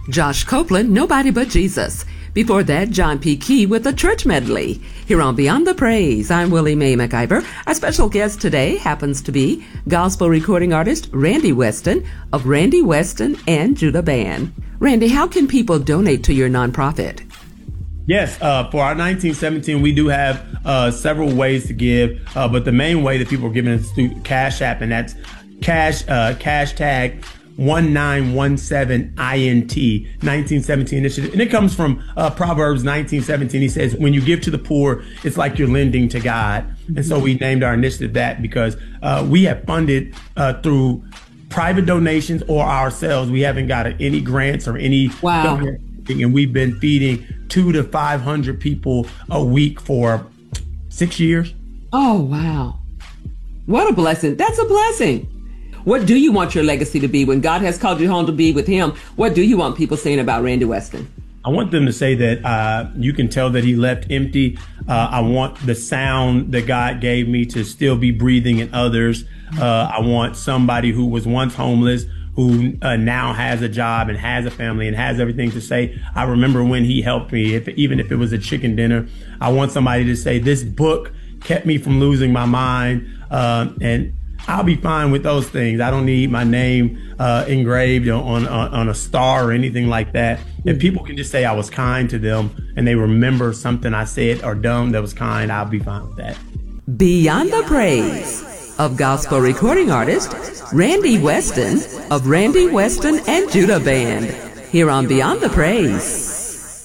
Josh Copeland, Nobody But Jesus. Before that, John P. Key with the Church Medley. Here on Beyond the Praise, I'm Willie Mae McIver. Our special guest today happens to be gospel recording artist Randy Weston of Randy Weston and Judah Band. Randy, how can people donate to your nonprofit? Yes, for our 1917, we do have several ways to give, but the main way that people are giving is through Cash App, and that's cash tag 1917 INT 1917 initiative, and it comes from Proverbs 19:17. He says, "When you give to the poor, it's like you're lending to God." And so we named our initiative that because we have funded through private donations or ourselves. We haven't got any grants or any. Wow. And we've been feeding 200 to 500 people a week for 6 years. Oh, wow. What a blessing. That's a blessing. What do you want your legacy to be when God has called you home to be with him? What do you want people saying about Randy Weston? I want them to say that you can tell that he left empty. I want the sound that God gave me to still be breathing in others. I want somebody who was once homeless, who now has a job and has a family and has everything to say, I remember when he helped me, even if it was a chicken dinner. I want somebody to say, this book kept me from losing my mind, and I'll be fine with those things. I don't need my name engraved on a star or anything like that. If people can just say I was kind to them and they remember something I said or done that was kind, I'll be fine with that. Beyond the Praise of gospel recording artist Randy Weston of Randy Weston and Judah Band. Here on Beyond the Praise.